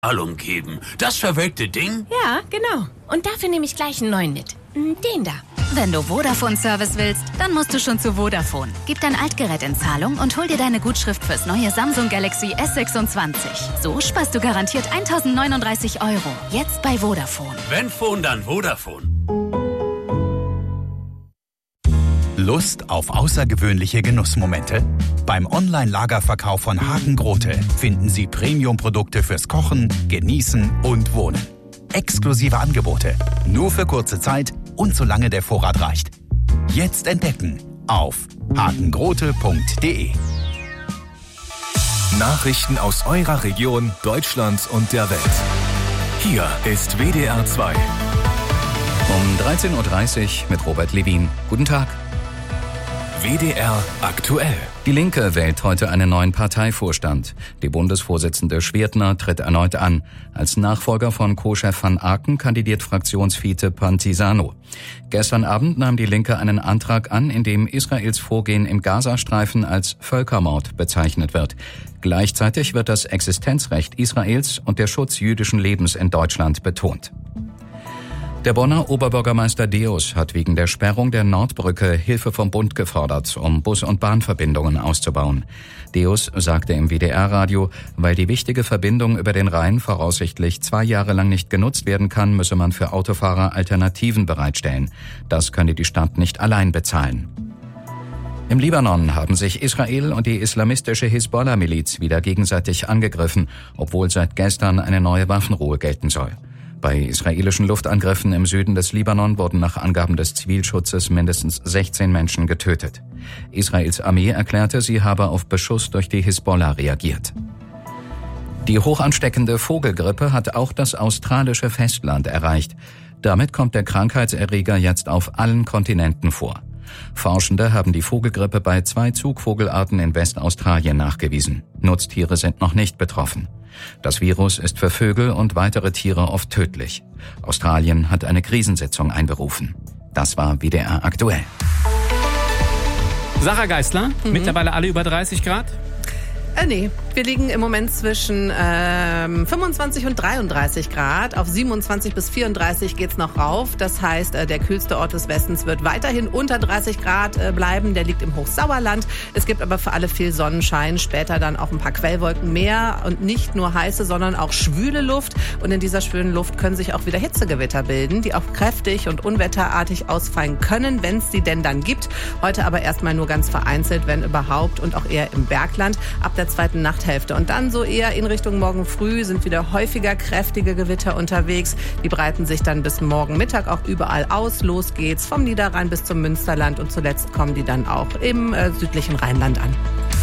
umgeben. Das verwelkte Ding? Ja, genau. Und dafür nehme ich gleich einen neuen mit. Den da. Wenn du Vodafone-Service willst, dann musst du schon zu Vodafone. Gib dein Altgerät in Zahlung und hol dir deine Gutschrift fürs neue Samsung Galaxy S26. So sparst du garantiert 1.039 €. Jetzt bei Vodafone. Wenn Phone, dann Vodafone. Lust auf außergewöhnliche Genussmomente? Beim Online-Lagerverkauf von Hagen Grote finden Sie Premium-Produkte fürs Kochen, Genießen und Wohnen. Exklusive Angebote, nur für kurze Zeit und solange der Vorrat reicht. Jetzt entdecken auf hagengrote.de. Nachrichten aus eurer Region, Deutschland und der Welt. Hier ist WDR 2. Um 13.30 Uhr mit Robert Levin. Guten Tag. WDR aktuell. Die Linke wählt heute einen neuen Parteivorstand. Die Bundesvorsitzende Schwirtner tritt erneut an. Als Nachfolger von Co-Chef van Aken kandidiert Fraktionsvize Pantisano. Gestern Abend nahm die Linke einen Antrag an, in dem Israels Vorgehen im Gazastreifen als Völkermord bezeichnet wird. Gleichzeitig wird das Existenzrecht Israels und der Schutz jüdischen Lebens in Deutschland betont. Der Bonner Oberbürgermeister Deus hat wegen der Sperrung der Nordbrücke Hilfe vom Bund gefordert, um Bus- und Bahnverbindungen auszubauen. Deus sagte im WDR-Radio, weil die wichtige Verbindung über den Rhein voraussichtlich 2 Jahre lang nicht genutzt werden kann, müsse man für Autofahrer Alternativen bereitstellen. Das könne die Stadt nicht allein bezahlen. Im Libanon haben sich Israel und die islamistische Hisbollah-Miliz wieder gegenseitig angegriffen, obwohl seit gestern eine neue Waffenruhe gelten soll. Bei israelischen Luftangriffen im Süden des Libanon wurden nach Angaben des Zivilschutzes mindestens 16 Menschen getötet. Israels Armee erklärte, sie habe auf Beschuss durch die Hisbollah reagiert. Die hochansteckende Vogelgrippe hat auch das australische Festland erreicht. Damit kommt der Krankheitserreger jetzt auf allen Kontinenten vor. Forschende haben die Vogelgrippe bei 2 Zugvogelarten in Westaustralien nachgewiesen. Nutztiere sind noch nicht betroffen. Das Virus ist für Vögel und weitere Tiere oft tödlich. Australien hat eine Krisensitzung einberufen. Das war WDR aktuell. Sarah Geisler, mittlerweile alle über 30 Grad? Nee, wir liegen im Moment zwischen 25 und 33 Grad. Auf 27 bis 34 geht's noch rauf. Das heißt, der kühlste Ort des Westens wird weiterhin unter 30 Grad bleiben. Der liegt im Hochsauerland. Es gibt aber für alle viel Sonnenschein. Später dann auch ein paar Quellwolken mehr. Und nicht nur heiße, sondern auch schwüle Luft. Und in dieser schwülen Luft können sich auch wieder Hitzegewitter bilden, die auch kräftig und unwetterartig ausfallen können, wenn es die denn dann gibt. Heute aber erstmal nur ganz vereinzelt, wenn überhaupt, und auch eher im Bergland. Ab der zweiten Nachthälfte. Und dann so eher in Richtung morgen früh sind wieder häufiger kräftige Gewitter unterwegs. Die breiten sich dann bis morgen Mittag auch überall aus. Los geht's vom Niederrhein bis zum Münsterland und zuletzt kommen die dann auch im südlichen Rheinland an.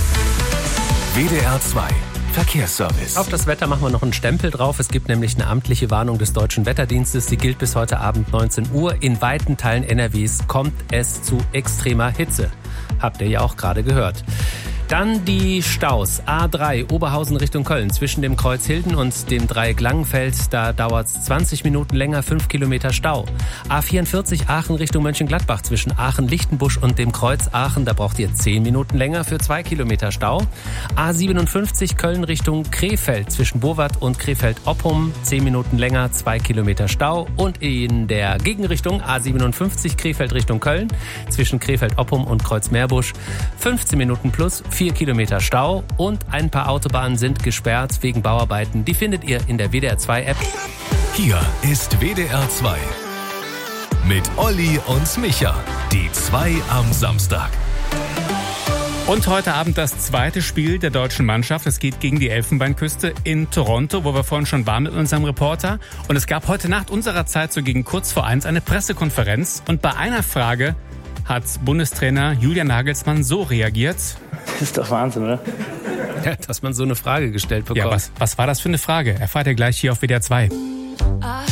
WDR 2 Verkehrsservice. Auf das Wetter machen wir noch einen Stempel drauf. Es gibt nämlich eine amtliche Warnung des Deutschen Wetterdienstes. Sie gilt bis heute Abend 19 Uhr. In weiten Teilen NRWs kommt es zu extremer Hitze. Habt ihr ja auch gerade gehört. Dann die Staus. A3 Oberhausen Richtung Köln zwischen dem Kreuz Hilden und dem Dreieck Langenfeld. Da dauert es 20 Minuten länger, 5 Kilometer Stau. A44 Aachen Richtung Mönchengladbach zwischen Aachen-Lichtenbusch und dem Kreuz Aachen. Da braucht ihr 10 Minuten länger für 2 Kilometer Stau. A57 Köln Richtung Krefeld zwischen Burwart und Krefeld-Oppum. 10 Minuten länger, 2 Kilometer Stau. Und in der Gegenrichtung A57 Krefeld Richtung Köln zwischen Krefeld-Oppum und Kreuz-Meerbusch. 15 Minuten plus 4 Kilometer Stau und ein paar Autobahnen sind gesperrt wegen Bauarbeiten. Die findet ihr in der WDR 2 App. Hier ist WDR 2 mit Olli und Micha. Die 2 am Samstag. Und heute Abend das zweite Spiel der deutschen Mannschaft. Es geht gegen die Elfenbeinküste in Toronto, wo wir vorhin schon waren mit unserem Reporter. Und es gab heute Nacht unserer Zeit so gegen kurz vor 1 eine Pressekonferenz. Und bei einer Frage hat Bundestrainer Julian Nagelsmann so reagiert. Das ist doch Wahnsinn, oder? Ja, dass man so eine Frage gestellt bekommt. Ja, was war das für eine Frage? Erfahrt ihr gleich hier auf WDR 2.